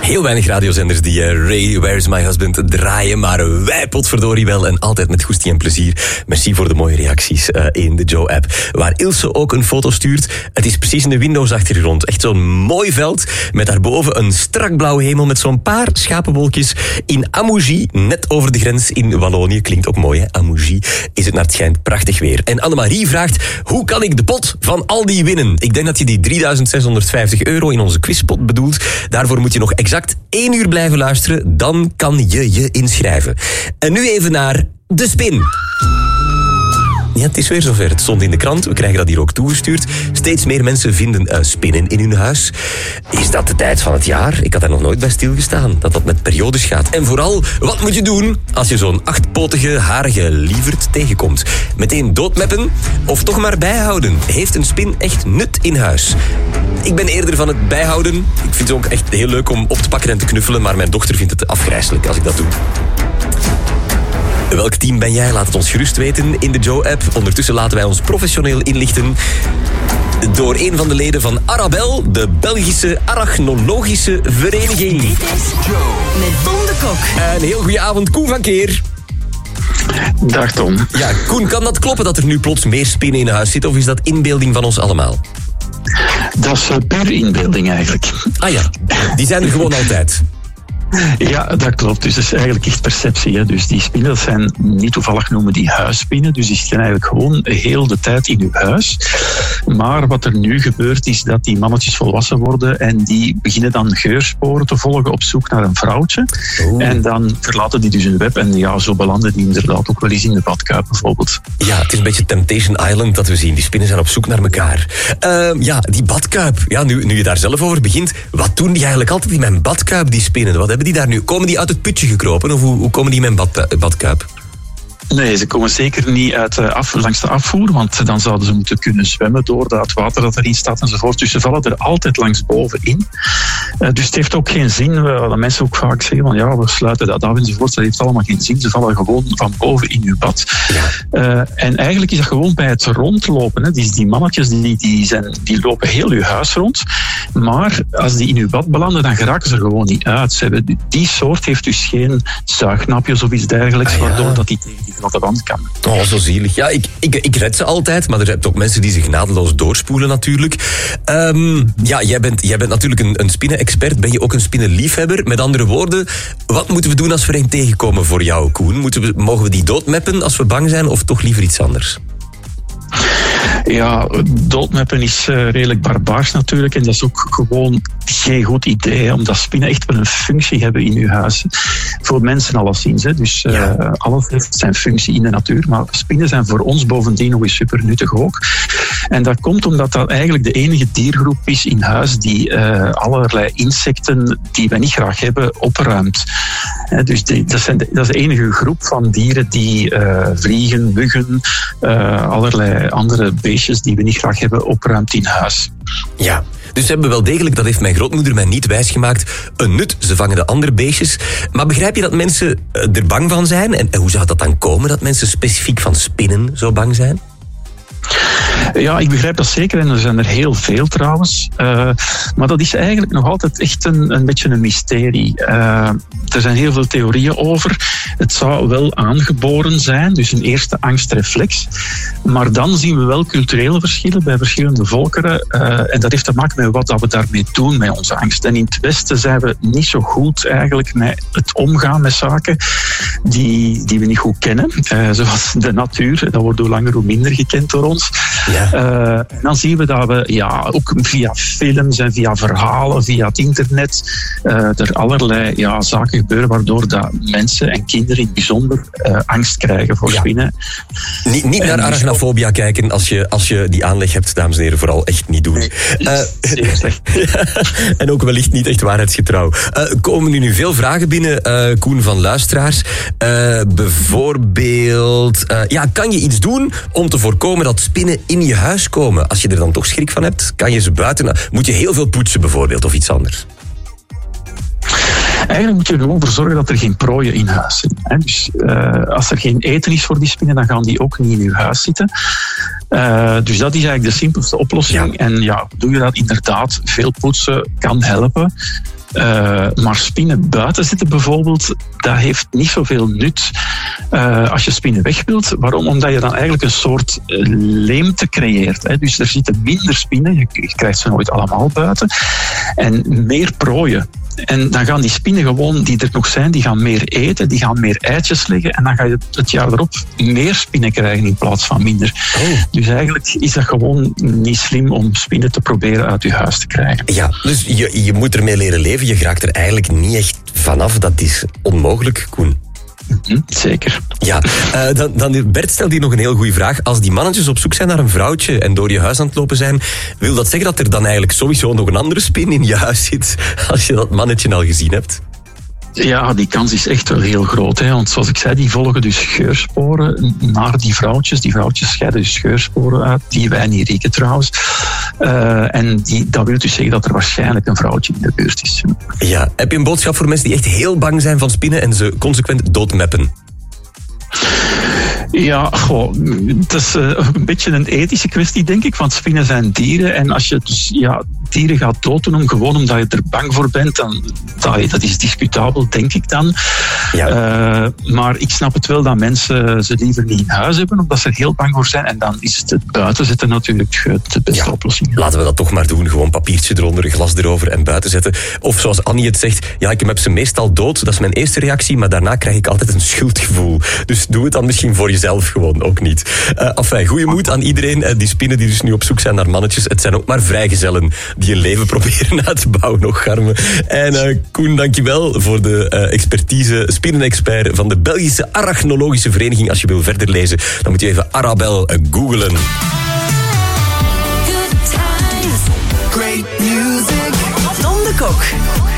Heel weinig radiozenders die Ray, Where's My Husband draaien, maar wij potverdorie wel en altijd met goestie en plezier. Merci voor de mooie reacties in de Joe-app. Waar Ilse ook een foto stuurt. Het is precies in de Windows-achtergrond. Echt zo'n mooi veld met daarboven een strak blauwe hemel met zo'n paar schapenwolkjes in Amougy, net over de grens in Wallonië. Klinkt ook mooi, hè? Amougy is het naar het schijnt prachtig weer. En Annemarie vraagt, hoe kan ik de pot van Aldi winnen? Ik denk dat je die €3.650 in onze quizpot bedoelt. Daarvoor moet je nog exact 1 uur blijven luisteren. Dan kan je je inschrijven. En nu even naar de spin. Ja, het is weer zover. Het stond in de krant. We krijgen dat hier ook toegestuurd. Steeds meer mensen vinden spinnen in hun huis. Is dat de tijd van het jaar? Ik had daar nog nooit bij stilgestaan. Dat met periodes gaat. En vooral, wat moet je doen als je zo'n 8-potige, harige lieverd tegenkomt? Meteen doodmeppen? Of toch maar bijhouden? Heeft een spin echt nut in huis? Ik ben eerder van het bijhouden. Ik vind het ook echt heel leuk om op te pakken en te knuffelen. Maar mijn dochter vindt het afgrijselijk als ik dat doe. Welk team ben jij? Laat het ons gerust weten in de Joe-app. Ondertussen laten wij ons professioneel inlichten door een van de leden van Arabel, de Belgische Arachnologische Vereniging. Dit is Joe met Tom de Kok. Een heel goede avond, Koen van Keer. Dag Tom. Ja, Koen, kan dat kloppen dat er nu plots meer spinnen in huis zitten? Of is dat inbeelding van ons allemaal? Dat is puur inbeelding eigenlijk. Ah ja, die zijn er gewoon altijd. Ja, dat klopt. Dus dat is eigenlijk echt perceptie. Hè. Dus die spinnen, dat zijn niet toevallig noemen die huisspinnen. Dus die zitten eigenlijk gewoon heel de tijd in uw huis. Maar wat er nu gebeurt is dat die mannetjes volwassen worden en die beginnen dan geursporen te volgen op zoek naar een vrouwtje. Oeh. En dan verlaten die dus hun web en ja, zo belanden die inderdaad ook wel eens in de badkuip bijvoorbeeld. Ja, het is een beetje Temptation Island dat we zien. Die spinnen zijn op zoek naar elkaar. Ja, die badkuip. Ja, nu je daar zelf over begint, wat doen die eigenlijk altijd in mijn badkuip, die spinnen? Wat hebben die daar nu? Komen die uit het putje gekropen of hoe komen die in mijn badkuip? Nee, ze komen zeker niet langs de afvoer, want dan zouden ze moeten kunnen zwemmen door dat water dat erin staat enzovoort. Dus ze vallen er altijd langs bovenin. Dus het heeft ook geen zin, wat mensen ook vaak zeggen, van ja, we sluiten dat af enzovoort. Dat heeft allemaal geen zin. Ze vallen gewoon van boven in uw bad. Ja. En eigenlijk is dat gewoon bij het rondlopen. Hè. Die mannetjes die lopen heel uw huis rond. Maar als die in uw bad belanden, dan geraken ze er gewoon niet uit. Die soort heeft dus geen zuignapjes of iets dergelijks, waardoor dat die tegen die grote wand kan. Oh, zo zielig. Ja, ik red ze altijd, maar er zijn ook mensen die zich genadeloos doorspoelen natuurlijk. Ja, jij bent natuurlijk een spinnen-expert. Ben je ook een spinnenliefhebber? Met andere woorden, wat moeten we doen als we er een tegenkomen voor jou, Koen? Mogen we die doodmeppen als we bang zijn of toch liever iets anders? Ja, doodmeppen is redelijk barbaars natuurlijk. En dat is ook gewoon geen goed idee. Omdat spinnen echt wel een functie hebben in uw huis. Voor mensen alleszins. Hè. Dus alles heeft zijn functie in de natuur. Maar spinnen zijn voor ons bovendien nog eens super nuttig ook. En dat komt omdat dat eigenlijk de enige diergroep is in huis die allerlei insecten die we niet graag hebben opruimt. Dus dat is de enige groep van dieren die vliegen, muggen, allerlei andere beestjes die we niet graag hebben opruimt in huis. Ja, dus ze hebben wel degelijk, dat heeft mijn grootmoeder mij niet wijsgemaakt, een nut. Ze vangen de andere beestjes. Maar begrijp je dat mensen er bang van zijn? En hoe zou dat dan komen, dat mensen specifiek van spinnen zo bang zijn? Ja, ik begrijp dat zeker en er zijn er heel veel trouwens. Maar dat is eigenlijk nog altijd echt een beetje een mysterie. Er zijn heel veel theorieën over. Het zou wel aangeboren zijn, dus een eerste angstreflex. Maar dan zien we wel culturele verschillen bij verschillende volkeren. En dat heeft te maken met wat we daarmee doen met onze angst. En in het Westen zijn we niet zo goed eigenlijk met het omgaan met zaken die we niet goed kennen. Zoals de natuur, dat wordt hoe langer hoe minder gekend door ons. Ja. En dan zien we dat we ook via films en via verhalen, via het internet, er allerlei zaken gebeuren waardoor dat mensen en kinderen in het bijzonder angst krijgen voor spinnen. Niet naar arachnofobia kijken als je die aanleg hebt, dames en heren, vooral echt niet doen. Zeer slecht. En ook wellicht niet echt waarheidsgetrouw. Komen nu veel vragen binnen, Koen, van luisteraars. Bijvoorbeeld, kan je iets doen om te voorkomen dat spinnen in je huis komen? Als je er dan toch schrik van hebt, kan je ze buiten... Moet je heel veel poetsen bijvoorbeeld, of iets anders? Eigenlijk moet je er gewoon voor zorgen dat er geen prooien in huis zitten. Dus als er geen eten is voor die spinnen, dan gaan die ook niet in je huis zitten. Dus dat is eigenlijk de simpelste oplossing. Ja. En doe je dat inderdaad, veel poetsen kan helpen. Maar spinnen buiten zitten bijvoorbeeld, dat heeft niet zoveel nut als je spinnen weg wilt. Waarom? Omdat je dan eigenlijk een soort leemte creëert. Hè. Dus er zitten minder spinnen, je krijgt ze nooit allemaal buiten, en meer prooien. En dan gaan die spinnen gewoon, die er nog zijn, die gaan meer eten, die gaan meer eitjes leggen en dan ga je het jaar erop meer spinnen krijgen in plaats van minder. Oh. Dus eigenlijk is dat gewoon niet slim om spinnen te proberen uit je huis te krijgen. Ja, dus je moet ermee leren leven, je raakt er eigenlijk niet echt vanaf, dat is onmogelijk, Koen. Zeker. Ja, dan Bert stelt hier nog een heel goede vraag. Als die mannetjes op zoek zijn naar een vrouwtje en door je huis aan het lopen zijn, wil dat zeggen dat er dan eigenlijk sowieso nog een andere spin in je huis zit als je dat mannetje al gezien hebt? Ja, die kans is echt wel heel groot. Hè? Want zoals ik zei, die volgen dus geursporen naar die vrouwtjes. Die vrouwtjes scheiden dus geursporen uit, die wij niet rieken trouwens. En dat wil dus zeggen dat er waarschijnlijk een vrouwtje in de buurt is. Ja, heb je een boodschap voor mensen die echt heel bang zijn van spinnen en ze consequent doodmeppen? Ja, het is een beetje een ethische kwestie, denk ik. Want spinnen zijn dieren. En als je dus dieren gaat dooddoen gewoon omdat je er bang voor bent, dan dat is discutabel, denk ik dan. Ja. Maar ik snap het wel dat mensen ze liever niet in huis hebben, omdat ze er heel bang voor zijn. En dan is het buiten zetten natuurlijk de beste oplossing. Laten we dat toch maar doen. Gewoon papiertje eronder, glas erover en buiten zetten. Of zoals Annie het zegt, ik heb ze meestal dood. Dat is mijn eerste reactie, maar daarna krijg ik altijd een schuldgevoel. Dus doe het dan misschien voor jezelf gewoon ook niet. Enfin, goeie moed aan iedereen. Die spinnen die dus nu op zoek zijn naar mannetjes. Het zijn ook maar vrijgezellen die een leven proberen uit te bouwen, nog garmen. En Koen, dankjewel voor de expertise. Spinnenexpert van de Belgische Arachnologische Vereniging. Als je wil verder lezen, dan moet je even Arabel googlen. Great music. Tom de Kok.